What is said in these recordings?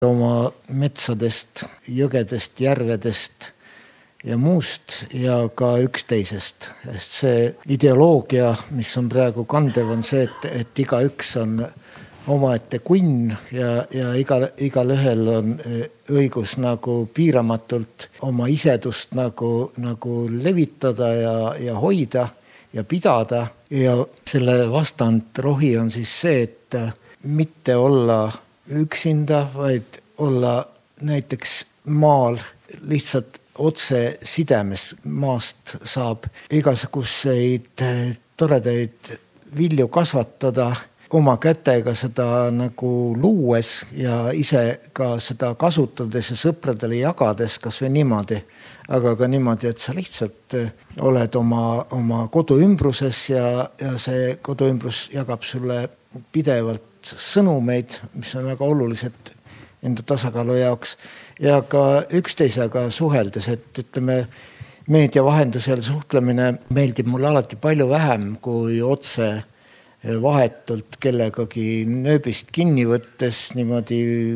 oma metsadest, jõgedest, järvedest ja muust ja ka üksteisest. Sest see ideoloogia, mis on praegu kandev, on see, et igaüks on omaette kunn ja igal ühel on õigus nagu piiramatult oma isedust nagu levitada ja hoida ja pidada. Ja selle vastand rohi on siis see, et mitte olla üksinda, vaid olla näiteks maal lihtsalt otse sidemes. Maast saab igasuguseid toredaid vilju kasvatada, oma kätega seda nagu luues ja ise ka seda kasutades ja sõpradele jagades, kas või niimoodi. Aga ka niimoodi, et sa lihtsalt oled oma koduümbruses ja see koduümbrus jagab sulle pidevalt sõnumeid, mis on väga olulised enda tasakaalu jaoks ja ka üksteisega suheldes, et ütleme, meedia vahendusel suhtlemine meeldib mulle alati palju vähem kui otse vahetult kellegagi nööbist kinni võttes, niimoodi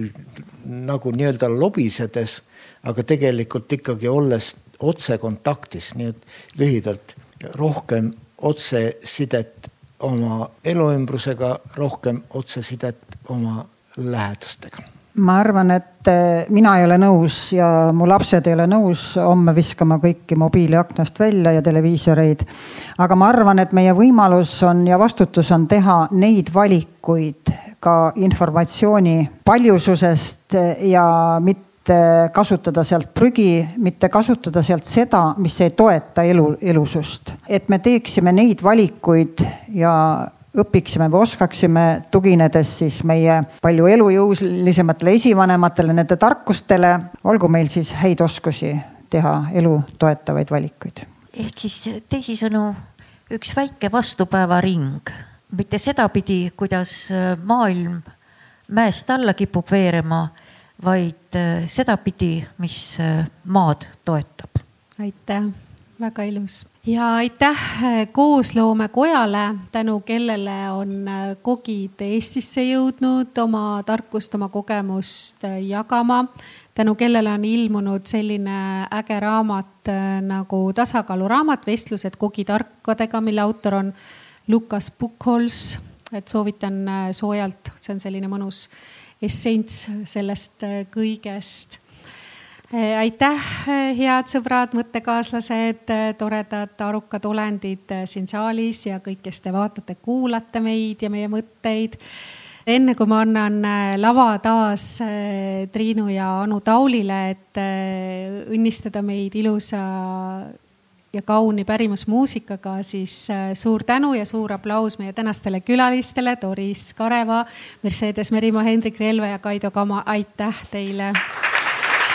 nagu nii-öelda lobisedes, aga tegelikult ikkagi olles otse kontaktis, nii et lühidalt rohkem otsesidet oma eluümbrusega, rohkem otsesidet oma lähedastega. Ma arvan, et mina ei ole nõus ja mu lapsed ei ole nõus homme viskama kõiki mobiiliaknast välja ja televiisoreid. Aga ma arvan, et meie võimalus on ja vastutus on teha neid valikuid ka informatsiooni paljususest ja mitte kasutada sealt prügi, mitte kasutada sealt seda, mis ei toeta elusust. Et me teeksime neid valikuid ja õpiksime või oskaksime tuginedes siis meie palju elujõulisematele esivanematele, nende tarkustele, olgu meil siis häid oskusi teha elu toetavaid valikuid. Ehk siis teisisõnu üks väike vastupäevaring, mitte sedapidi, kuidas maailm mäest alla kipub veerema, vaid sedapidi, mis maad toetab. Aitäh, väga ilus. Ja aitäh Koosloome Kojale, tänu kellele on kogid Eestisse jõudnud oma tarkust, oma kogemust jagama, tänu kellele on ilmunud selline äge raamat nagu tasakaaluraamat Vestlused kogitarkadega, mille autor on Lukas Puchholz, et soovitan soojalt, see on selline mõnus essents sellest kõigest. Aitäh, head sõbrad, mõttekaaslased, toredad, arukad olendid siin saalis ja kõik, kes te vaatate, kuulate meid ja meie mõtteid. Enne kui ma annan lava taas Triinu ja Anu Taulile, et õnnistada meid ilusa ja kauni pärimusmuusikaga, siis suur tänu ja suur aplaus meie tänastele külalistele, Doris Kareva, Mercedes Merimaa, Hendrik Relve ja Kaido Kama. Aitäh teile!